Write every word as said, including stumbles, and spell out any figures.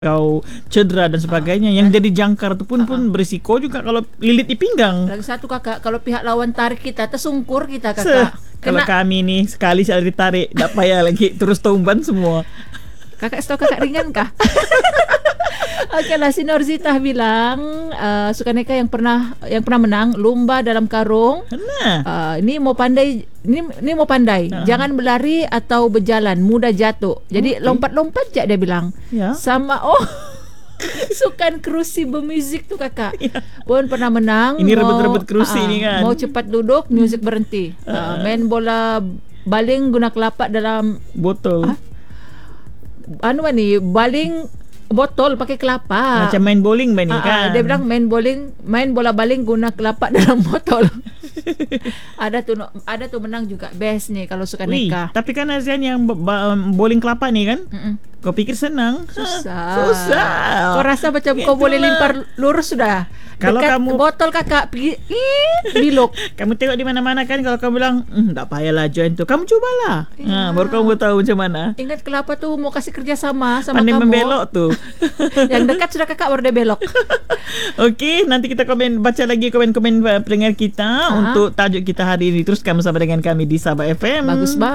kau cedera dan sebagainya. Ah, Yang dan- jadi jangkar tu pun Ah, pun ah. berisiko juga kalau lilit di pinggang. Lagi satu kakak, kalau pihak lawan tarik kita, tersungkur kita Se, kakak. kalau kami ni sekali sekali ditarik, tak payah lagi terus tumban semua. Kakak setahu kakak ringan kah? Okey lah, si Norzita bilang uh, Sukaneka yang pernah yang pernah menang lomba dalam karung. Nah, Uh, ini mau pandai, ini ini mau pandai. Ah. Jangan berlari atau berjalan, mudah jatuh. Jadi Okey. lompat-lompat je dia bilang. ya. Sama oh sukan kerusi bermuzik tu kakak. Ya. Pun pernah menang. Ini mau- rebut-rebut kerusi ah, ni kan. Mau cepat duduk, muzik berhenti. Uh, main bola baling guna kelapak dalam Botol. Ah, anu ni, baling botol pakai kelapa. Macam main bowling ba ni Ah, ah, kan. dia bilang main bowling, main bola baling guna kelapak dalam botol. Ada tu no- ada tu menang juga best ni kalau suka Wih, nikah. tapi kan Azian yang ba- ba- bowling kelapa ni kan, Mm-mm. kau pikir senang? Susah. Susah. Kau rasa macam kau boleh Itulah. limpar lurus sudah. Kalau Dekat kamu- botol kakak pergi ih, bilok. Kamu tengok di mana-mana kan, kalau kamu bilang, hmm, tak payahlah join tu. Kamu cubalah. Ya. Ha, baru kamu tahu macam mana. Ingat kelapa tu mau kasih kerja sama sama Pandai kamu. membelok tu. Yang dekat sudah kakak baru dia belok. Okey, nanti kita komen, baca lagi komen-komen uh, pendengar kita Ha. untuk tajuk kita hari ini. Teruskan bersama dengan kami di Sabah F M. Bagus banget.